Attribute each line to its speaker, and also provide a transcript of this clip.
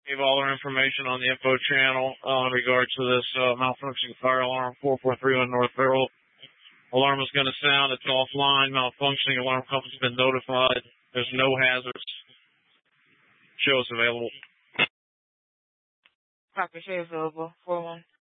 Speaker 1: Gave all our information on the info channel in regards to this malfunctioning fire alarm 441 North Farrell. Alarm is going to sound. It's offline. Malfunctioning alarm company's been notified. There's no hazards. Show is available.
Speaker 2: Copy. Show available. 4-1.